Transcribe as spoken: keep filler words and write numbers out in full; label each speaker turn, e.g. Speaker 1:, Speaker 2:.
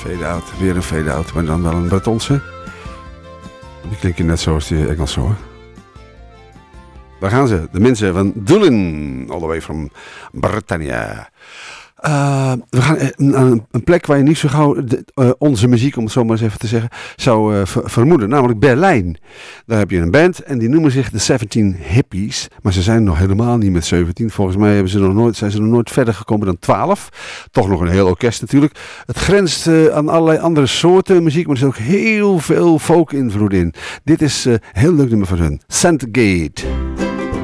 Speaker 1: Fade-out, weer een fade-out, maar dan wel een Bretonse. Die klinken net zoals die Engels hoor. Daar gaan ze, de mensen van Doolin, all the way from Britannia. Uh, we gaan naar een, een plek waar je niet zo gauw de, uh, onze muziek, om het zo maar eens even te zeggen, zou uh, ver, vermoeden. Namelijk Berlijn. Daar heb je een band en die noemen zich de zeventien Hippies. Maar ze zijn nog helemaal niet met zeventien. Volgens mij hebben ze nog nooit, zijn ze nog nooit verder gekomen dan twaalf. Toch nog een heel orkest natuurlijk. Het grenst uh, aan allerlei andere soorten muziek, maar er zit ook heel veel folk invloed in. Dit is uh, een heel leuk nummer van hun. Sandgate.